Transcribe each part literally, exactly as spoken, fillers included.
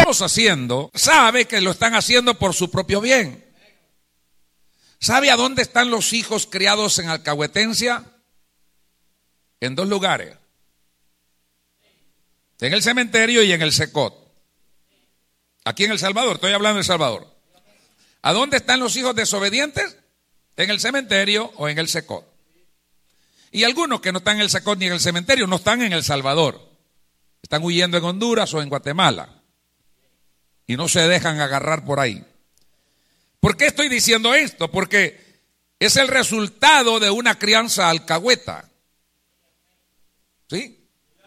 estamos haciendo, sabe que lo están haciendo por su propio bien. ¿Sabe a dónde están los hijos criados en alcahuetencia? En dos lugares. En el cementerio y en el Secot. Aquí en El Salvador, estoy hablando de El Salvador. ¿A dónde están los hijos desobedientes? En el cementerio o en el Secot. Y algunos que no están en el Secot ni en el cementerio no están en El Salvador. Están huyendo en Honduras o en Guatemala. Y no se dejan agarrar por ahí. ¿Por qué estoy diciendo esto? Porque es el resultado de una crianza alcahueta. ¿Sí?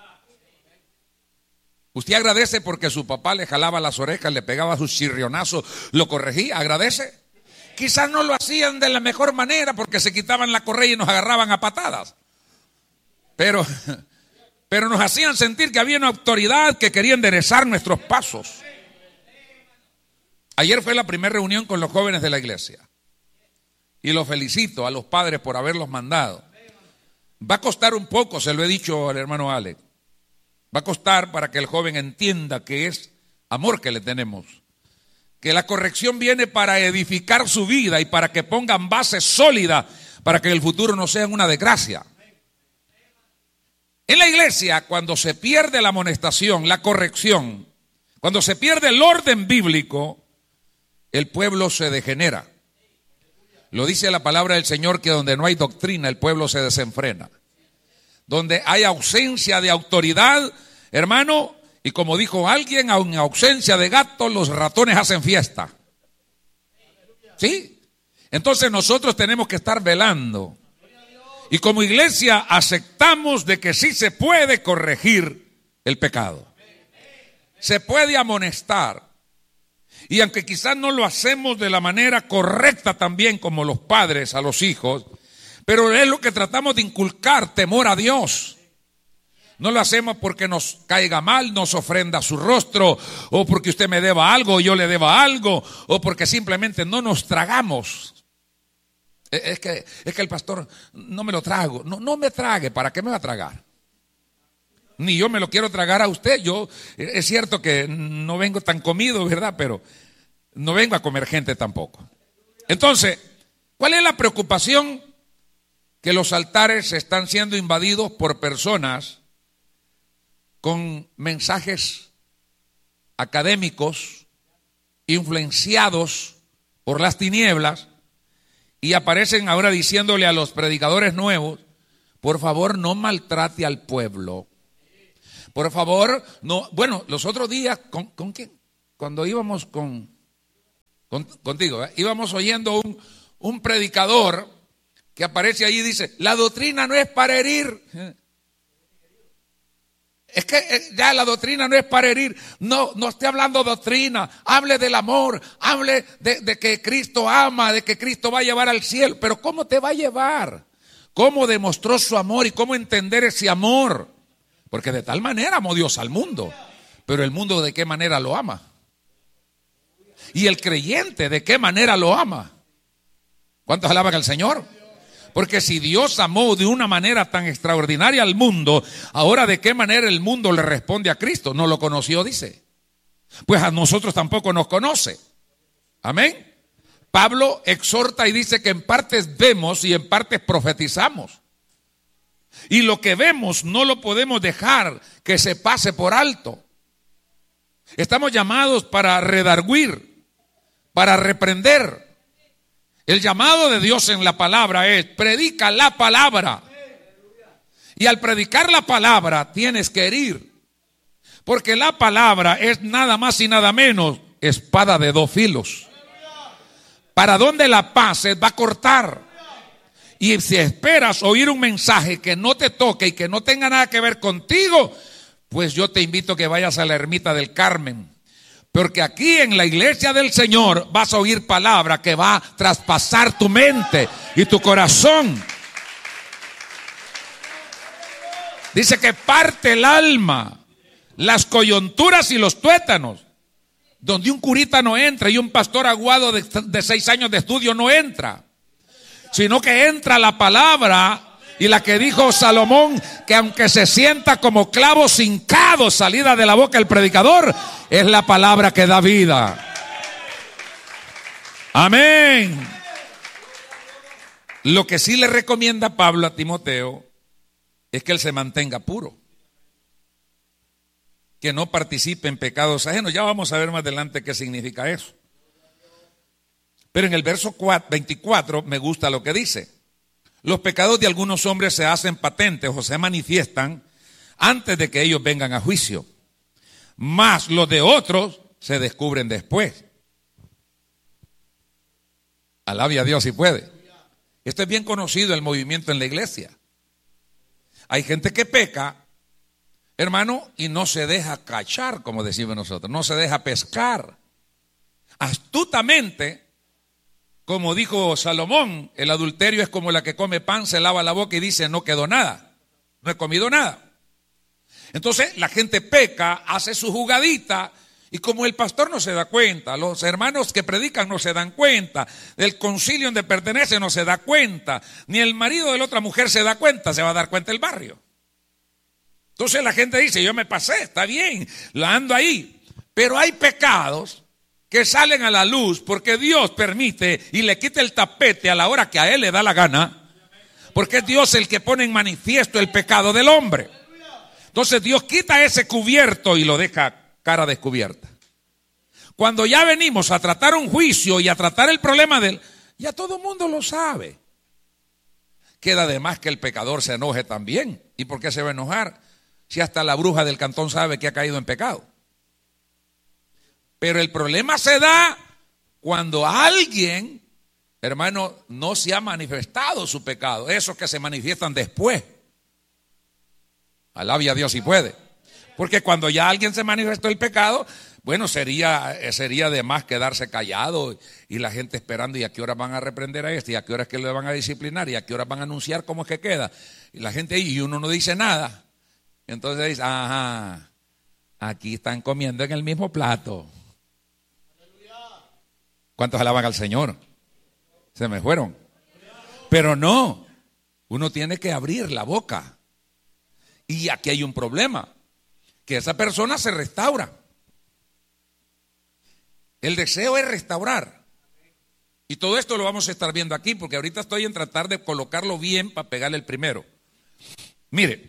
Usted agradece porque su papá le jalaba las orejas, le pegaba sus chirrionazos, lo corregía, agradece. Quizás no lo hacían de la mejor manera porque se quitaban la correa y nos agarraban a patadas. Pero, pero nos hacían sentir que había una autoridad que quería enderezar nuestros pasos. Ayer fue la primera reunión con los jóvenes de la iglesia. Y los felicito a los padres por haberlos mandado. Va a costar un poco, se lo he dicho al hermano Alex. Va a costar para que el joven entienda que es amor que le tenemos. Que la corrección viene para edificar su vida y para que pongan base sólida para que el futuro no sea una desgracia. En la iglesia, cuando se pierde la amonestación, la corrección, cuando se pierde el orden bíblico, el pueblo se degenera. Lo dice la palabra del Señor que donde no hay doctrina, el pueblo se desenfrena. Donde hay ausencia de autoridad, hermano, y como dijo alguien, en ausencia de gatos, los ratones hacen fiesta. ¿Sí? Entonces nosotros tenemos que estar velando. Y como iglesia aceptamos de que sí se puede corregir el pecado. Se puede amonestar. Y aunque quizás no lo hacemos de la manera correcta también como los padres a los hijos, pero es lo que tratamos de inculcar, temor a Dios. No lo hacemos porque nos caiga mal, nos ofrenda su rostro, o porque usted me deba algo, o yo le deba algo, o porque simplemente no nos tragamos. Es que, es que el pastor no me lo trago. No, no me trague, ¿para qué me va a tragar? Ni yo me lo quiero tragar a usted. Yo, es cierto que no vengo tan comido, ¿verdad? Pero no vengo a comer gente tampoco. Entonces, ¿cuál es la preocupación? Que los altares están siendo invadidos por personas con mensajes académicos influenciados por las tinieblas y aparecen ahora diciéndole a los predicadores nuevos, por favor no maltrate al pueblo. Por favor, no. Bueno, los otros días, ¿con, con quién? Cuando íbamos con, con contigo, ¿eh? íbamos oyendo un, un predicador que aparece ahí y dice, la doctrina no es para herir. Es que ya la doctrina no es para herir. No, no esté hablando doctrina. Hable del amor. Hable de, de que Cristo ama, de que Cristo va a llevar al cielo. Pero ¿cómo te va a llevar? ¿Cómo demostró su amor y cómo entender ese amor? Porque de tal manera amó Dios al mundo. Pero el mundo ¿de qué manera lo ama? Y el creyente ¿de qué manera lo ama? ¿Cuántos alaban al Señor? Porque si Dios amó de una manera tan extraordinaria al mundo, ahora ¿de qué manera el mundo le responde a Cristo? No lo conoció, dice. Pues a nosotros tampoco nos conoce. Amén. Pablo exhorta y dice que en partes vemos y en partes profetizamos. Y lo que vemos no lo podemos dejar que se pase por alto. Estamos llamados para redarguir, para reprender. El llamado de Dios en la palabra es, predica la palabra. Y al predicar la palabra tienes que herir. Porque la palabra es nada más y nada menos espada de dos filos. Para donde la pases va a cortar. Y si esperas oír un mensaje que no te toque y que no tenga nada que ver contigo, pues yo te invito a que vayas a la ermita del Carmen. Porque aquí en la iglesia del Señor vas a oír palabra que va a traspasar tu mente y tu corazón. Dice que parte el alma, las coyunturas y los tuétanos. Donde un curita no entra y un pastor aguado de, de seis años de estudio no entra. Sino que entra la palabra Y la que dijo Salomón, que aunque se sienta como clavos hincados salida de la boca del predicador, es la palabra que da vida. Amén. Lo que sí le recomienda Pablo a Timoteo es que él se mantenga puro, que no participe en pecados ajenos. Ya vamos a ver más adelante qué significa eso. Pero en el verso veinticuatro me gusta lo que dice: los pecados de algunos hombres se hacen patentes o se manifiestan antes de que ellos vengan a juicio, mas los de otros se descubren después. Alabe a Dios si puede. Esto es bien conocido, el movimiento en la iglesia. Hay gente que peca, hermano, y no se deja cachar, como decimos nosotros, no se deja pescar. Astutamente, como dijo Salomón, el adulterio es como la que come pan, se lava la boca y dice: no quedó nada, no he comido nada. Entonces la gente peca, hace su jugadita, y como el pastor no se da cuenta, los hermanos que predican no se dan cuenta, el concilio donde pertenece no se da cuenta, ni el marido de la otra mujer se da cuenta, se va a dar cuenta el barrio. Entonces la gente dice: yo me pasé, está bien, la ando ahí. Pero hay pecados que salen a la luz porque Dios permite y le quita el tapete a la hora que a él le da la gana, porque es Dios el que pone en manifiesto el pecado del hombre. Entonces Dios quita ese cubierto y lo deja cara descubierta. Cuando ya venimos a tratar un juicio y a tratar el problema de él, ya todo el mundo lo sabe. Queda de más que el pecador se enoje también. ¿Y por qué se va a enojar? Si hasta la bruja del cantón sabe que ha caído en pecado. Pero el problema se da cuando alguien, hermano, no se ha manifestado su pecado. Esos que se manifiestan después. Alabe a Dios si puede. Porque cuando ya alguien se manifestó el pecado, bueno, sería, sería de más quedarse callado y la gente esperando: y a qué hora van a reprender a este, y a qué hora es que le van a disciplinar, y a qué hora van a anunciar cómo es que queda. Y la gente ahí, y uno no dice nada. Entonces dice: ajá, aquí están comiendo en el mismo plato. ¿Cuántos alaban al Señor? Se me fueron. Pero no, uno tiene que abrir la boca. Y aquí hay un problema, que esa persona se restaura. El deseo es restaurar. Y todo esto lo vamos a estar viendo aquí, porque ahorita estoy en tratar de colocarlo bien para pegarle el primero. Mire,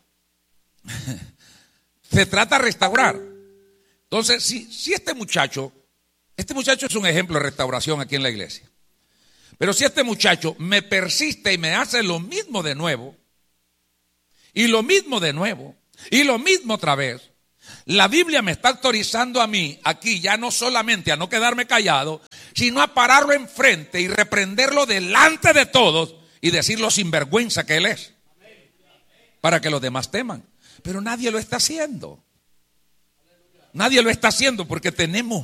se trata de restaurar. Entonces, si, si este muchacho, este muchacho es un ejemplo de restauración aquí en la iglesia. Pero si este muchacho me persiste y me hace lo mismo de nuevo, y lo mismo de nuevo, y lo mismo otra vez, la Biblia me está autorizando a mí aquí ya no solamente a no quedarme callado, sino a pararlo enfrente y reprenderlo delante de todos y decir lo sinvergüenza que él es, para que los demás teman. Pero nadie lo está haciendo. Nadie lo está haciendo porque tenemos